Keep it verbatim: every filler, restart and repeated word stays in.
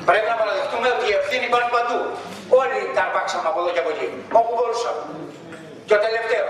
Πρέπει να παραδεχτούμε ότι η ευθύνη υπάρχει παντού. Όλοι τα αρπάξαμε από εδώ και από εκεί, όπου μπορούσαμε. Και ο τελευταίο.